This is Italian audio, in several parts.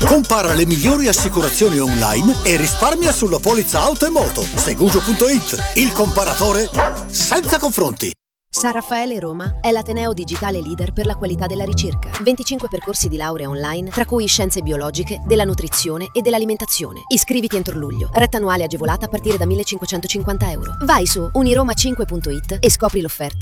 Compara le migliori assicurazioni online e risparmia sulla polizza auto e moto. Segugio.it, il comparatore senza confronti. San Raffaele Roma è l'ateneo digitale leader per la qualità della ricerca. 25 percorsi di laurea online, tra cui scienze biologiche, della nutrizione e dell'alimentazione. Iscriviti entro luglio. Retta annuale agevolata a partire da €1.550. Vai su uniroma5.it e scopri l'offerta.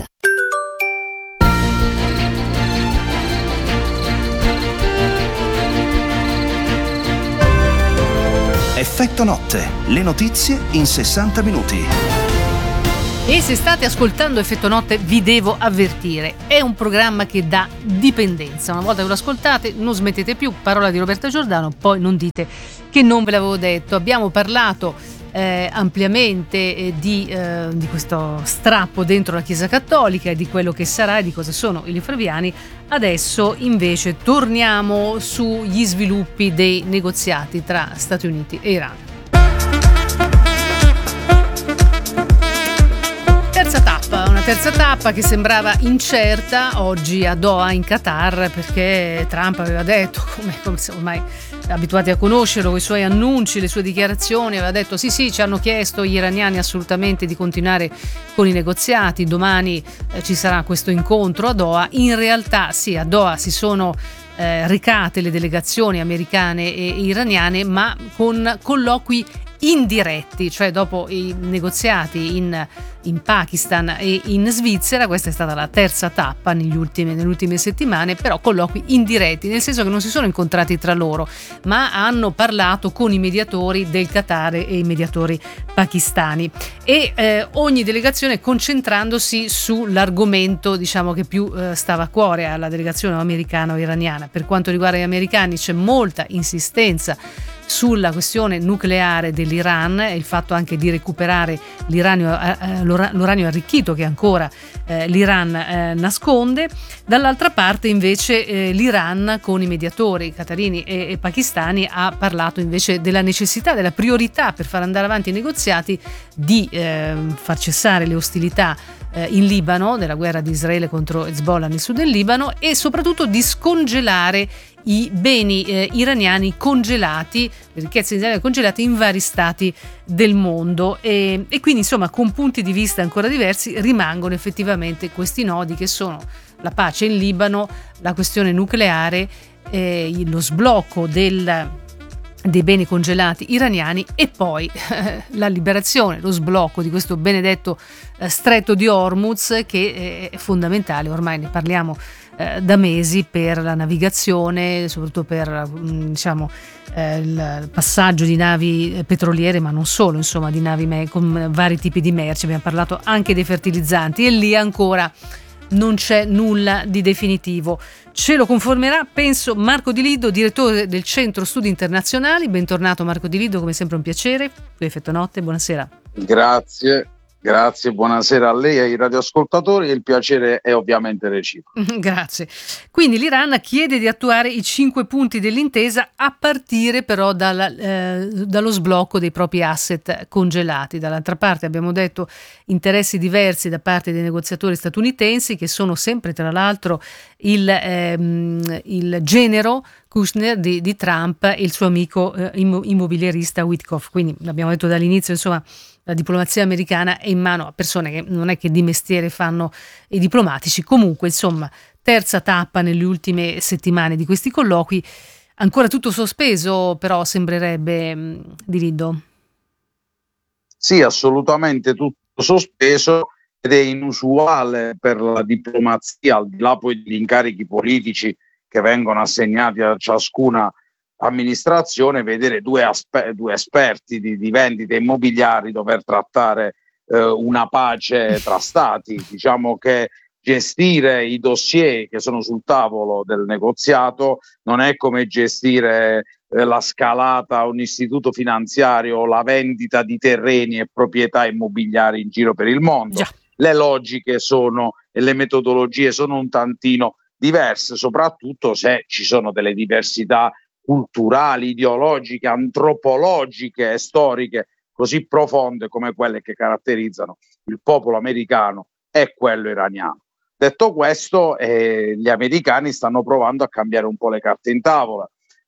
Effetto notte, le notizie in 60 minuti. E se state ascoltando Effetto Notte vi devo avvertire, è un programma che dà dipendenza. Una volta che lo ascoltate non smettete più, parola di Roberta Giordano, poi non dite che non ve l'avevo detto. Abbiamo parlato ampiamente di questo strappo dentro la Chiesa Cattolica e di quello che sarà e di cosa sono i lefebvriani. Adesso invece torniamo sugli sviluppi dei negoziati tra Stati Uniti e Iran. Una terza tappa che sembrava incerta oggi a Doha in Qatar, perché Trump aveva detto, come siamo ormai abituati a conoscerlo, con i suoi annunci, le sue dichiarazioni, aveva detto sì, ci hanno chiesto gli iraniani assolutamente di continuare con i negoziati, domani ci sarà questo incontro a Doha. In realtà sì, a Doha si sono recate le delegazioni americane e iraniane, ma con colloqui indiretti, cioè dopo i negoziati in Pakistan e in Svizzera. Questa è stata la terza tappa nelle ultime settimane, però colloqui indiretti, nel senso che non si sono incontrati tra loro, ma hanno parlato con i mediatori del Qatar e i mediatori pakistani, e ogni delegazione concentrandosi sull'argomento, diciamo, che più stava a cuore alla delegazione americano-iraniana. Per quanto riguarda gli americani c'è molta insistenza sulla questione nucleare dell'Iran e il fatto anche di recuperare l'uranio arricchito che ancora l'Iran nasconde. Dall'altra parte invece l'Iran con i mediatori qatarini e pakistani ha parlato invece della necessità, della priorità per far andare avanti i negoziati di far cessare le ostilità in Libano, della guerra di Israele contro Hezbollah nel sud del Libano, e soprattutto di scongelare i beni iraniani congelati, le ricchezze iraniane congelate in vari stati del mondo, e quindi insomma con punti di vista ancora diversi rimangono effettivamente questi nodi che sono la pace in Libano, la questione nucleare, lo sblocco dei beni congelati iraniani e poi la liberazione, lo sblocco di questo benedetto stretto di Hormuz, che è fondamentale, ormai ne parliamo da mesi, per la navigazione, soprattutto per il passaggio di navi petroliere, ma non solo, insomma, di navi con vari tipi di merci. Abbiamo parlato anche dei fertilizzanti e lì ancora non c'è nulla di definitivo. Ce lo confermerà, penso, Marco Di Liddo, direttore del Centro Studi Internazionali. Bentornato Marco Di Liddo, come sempre un piacere. Qui Effetto Notte, buonasera. Grazie, buonasera a lei e ai radioascoltatori, e il piacere è ovviamente reciproco. Grazie. Quindi l'Iran chiede di attuare i 5 punti dell'intesa, a partire però dallo sblocco dei propri asset congelati. Dall'altra parte abbiamo detto interessi diversi da parte dei negoziatori statunitensi, che sono sempre tra l'altro il genero Kushner di Trump e il suo amico immobiliarista Witkoff. Quindi l'abbiamo detto dall'inizio, insomma, la diplomazia americana è in mano a persone che non è che di mestiere fanno i diplomatici. Comunque, insomma, terza tappa nelle ultime settimane di questi colloqui. Ancora tutto sospeso, però sembrerebbe, Di Liddo. Sì, assolutamente tutto sospeso, ed è inusuale per la diplomazia, al di là poi degli incarichi politici che vengono assegnati a ciascuna amministrazione, vedere due esperti di vendite immobiliari dover trattare una pace tra stati. Diciamo che gestire i dossier che sono sul tavolo del negoziato non è come gestire la scalata a un istituto finanziario o la vendita di terreni e proprietà immobiliari in giro per il mondo. Già. Le logiche e le metodologie sono un tantino diverse, soprattutto se ci sono delle diversità culturali, ideologiche, antropologiche e storiche così profonde come quelle che caratterizzano il popolo americano e quello iraniano. Detto questo, gli americani stanno provando a cambiare un po' le carte in tavola,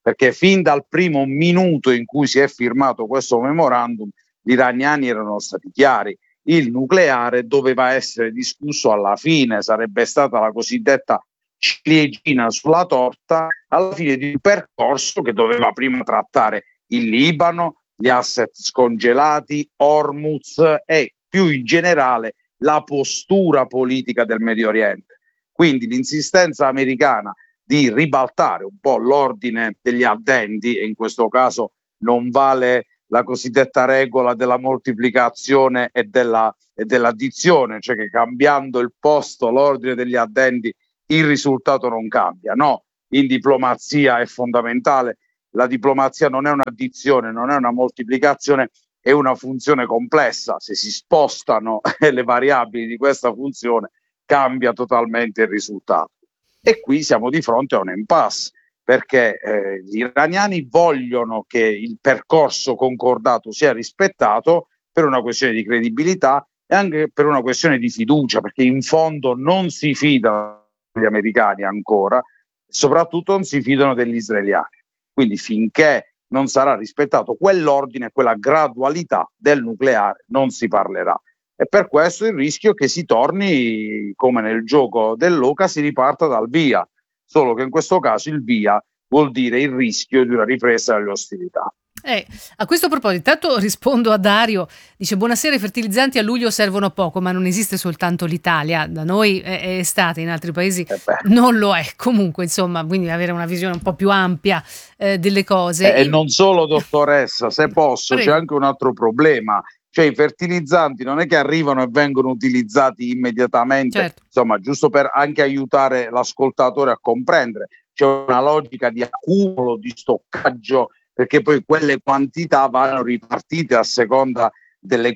perché fin dal primo minuto in cui si è firmato questo memorandum gli iraniani erano stati chiari: il nucleare doveva essere discusso alla fine, sarebbe stata la cosiddetta ciliegina sulla torta alla fine di un percorso che doveva prima trattare il Libano, gli asset scongelati, Hormuz e più in generale la postura politica del Medio Oriente. Quindi l'insistenza americana di ribaltare un po' l'ordine degli addendi, e in questo caso non vale la cosiddetta regola della moltiplicazione e dell'addizione, cioè che cambiando il posto, l'ordine degli addendi, il risultato non cambia. No, in diplomazia è fondamentale. La diplomazia non è un'addizione, non è una moltiplicazione, è una funzione complessa. Se si spostano le variabili di questa funzione, cambia totalmente il risultato. E qui siamo di fronte a un impasse, perché gli iraniani vogliono che il percorso concordato sia rispettato per una questione di credibilità e anche per una questione di fiducia, perché in fondo non si fidano degli americani ancora, soprattutto non si fidano degli israeliani. Quindi finché non sarà rispettato quell'ordine, quella gradualità del nucleare, non si parlerà. E per questo il rischio che si torni, come nel gioco dell'oca, si riparta dal via, solo che in questo caso il via vuol dire il rischio di una ripresa delle ostilità. A questo proposito, intanto rispondo a Dario, dice: buonasera, i fertilizzanti a luglio servono poco, ma non esiste soltanto l'Italia, da noi è estate, in altri paesi non lo è. Comunque, insomma, quindi avere una visione un po' più ampia delle cose. E non solo, dottoressa, se posso, Prego. c'è anche un altro problema. Cioè i fertilizzanti non è che arrivano e vengono utilizzati immediatamente, Certo. Insomma, giusto per anche aiutare l'ascoltatore a comprendere, c'è una logica di accumulo, di stoccaggio, perché poi quelle quantità vanno ripartite a seconda dei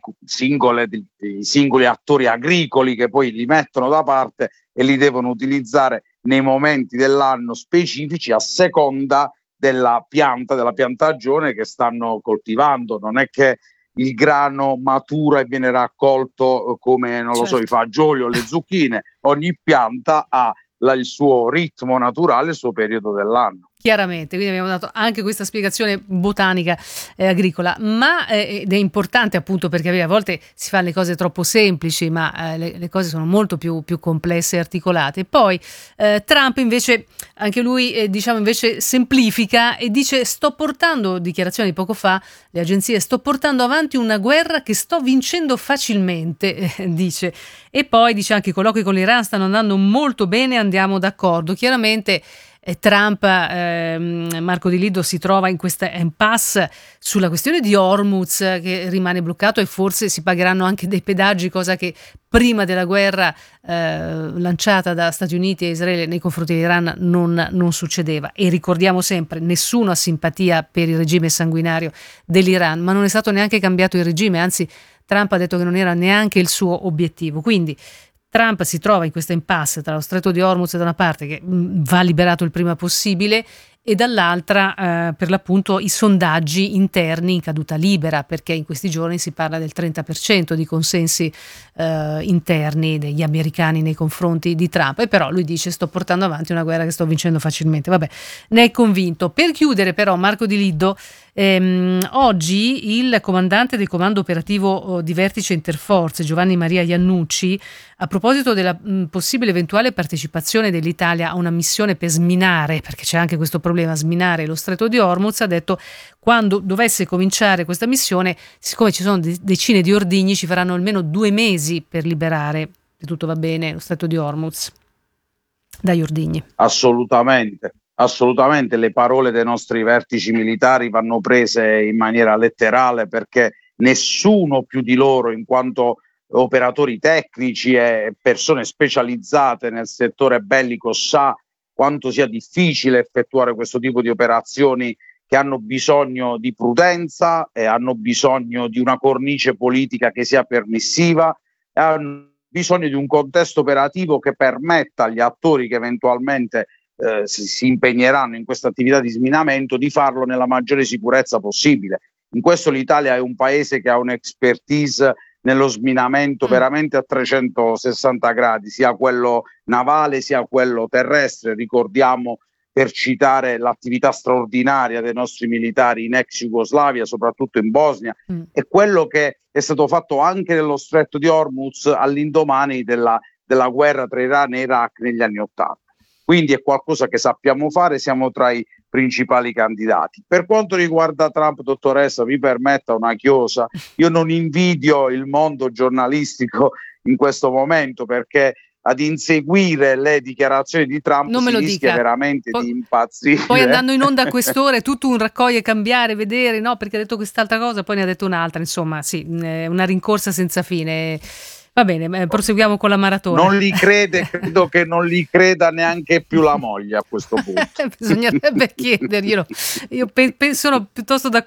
singoli attori agricoli che poi li mettono da parte e li devono utilizzare nei momenti dell'anno specifici a seconda della pianta, della piantagione che stanno coltivando. Non è che il grano matura e viene raccolto come, non lo so, i fagioli o le zucchine. Ogni pianta ha il suo ritmo naturale, il suo periodo dell'anno. Chiaramente, quindi abbiamo dato anche questa spiegazione botanica e agricola, ma ed è importante appunto perché a volte si fanno le cose troppo semplici, ma le cose sono molto più complesse e articolate. Poi Trump invece, anche lui invece semplifica e dice: dichiarazione di poco fa, le agenzie, sto portando avanti una guerra che sto vincendo facilmente, dice. E poi dice anche: i colloqui con l'Iran stanno andando molto bene, andiamo d'accordo. Chiaramente Trump, Marco Di Lido, si trova in questa impasse sulla questione di Hormuz, che rimane bloccato e forse si pagheranno anche dei pedaggi, cosa che prima della guerra lanciata da Stati Uniti e Israele nei confronti dell'Iran non succedeva. E ricordiamo sempre, nessuno ha simpatia per il regime sanguinario dell'Iran, ma non è stato neanche cambiato il regime, anzi Trump ha detto che non era neanche il suo obiettivo. Quindi Trump si trova in questa impasse tra lo stretto di Hormuz da una parte, che va liberato il prima possibile, e dall'altra per l'appunto i sondaggi interni in caduta libera, perché in questi giorni si parla del 30% di consensi interni degli americani nei confronti di Trump. E però lui dice: sto portando avanti una guerra che sto vincendo facilmente. Vabbè, ne è convinto. Per chiudere però, Marco Di Liddo, oggi il comandante del comando operativo di vertice interforze, Giovanni Maria Iannucci, a proposito della possibile eventuale partecipazione dell'Italia a una missione per sminare, perché c'è anche questo problema, sminare lo stretto di Hormuz, ha detto: quando dovesse cominciare questa missione, siccome ci sono decine di ordigni, ci faranno almeno 2 mesi per liberare, se tutto va bene, lo stretto di Hormuz dagli ordigni. Assolutamente, le parole dei nostri vertici militari vanno prese in maniera letterale, perché nessuno più di loro, in quanto operatori tecnici e persone specializzate nel settore bellico, sa quanto sia difficile effettuare questo tipo di operazioni, che hanno bisogno di prudenza e hanno bisogno di una cornice politica che sia permissiva, e hanno bisogno di un contesto operativo che permetta agli attori che eventualmente si impegneranno in questa attività di sminamento di farlo nella maggiore sicurezza possibile. In questo l'Italia è un paese che ha un'expertise nello sminamento veramente a 360 gradi, sia quello navale sia quello terrestre. Ricordiamo per citare l'attività straordinaria dei nostri militari in ex Jugoslavia, soprattutto in Bosnia, e quello che è stato fatto anche nello stretto di Hormuz all'indomani della guerra tra Iran e Iraq negli anni '80. Quindi è qualcosa che sappiamo fare, siamo tra i principali candidati. Per quanto riguarda Trump, dottoressa, mi permetta una chiosa, io non invidio il mondo giornalistico in questo momento, perché ad inseguire le dichiarazioni di Trump non me lo rischia dica. veramente di impazzire. Poi andando in onda a quest'ora è tutto un raccoglie, cambiare, vedere, no, perché ha detto quest'altra cosa, poi ne ha detto un'altra, insomma, sì, una rincorsa senza fine. Va bene, proseguiamo con la maratona. Non li crede, credo che non li creda neanche più la moglie a questo punto. Bisognerebbe chiederglielo. Io sono piuttosto d'accordo